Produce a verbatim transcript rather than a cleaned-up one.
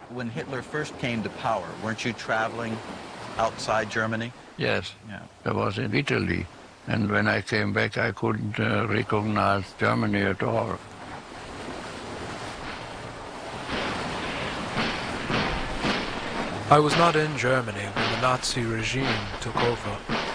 when Hitler first came to power, weren't you traveling outside Germany? Yes, Yeah. I was in Italy. And when I came back, I couldn't uh, recognize Germany at all. I was not in Germany when the Nazi regime took over.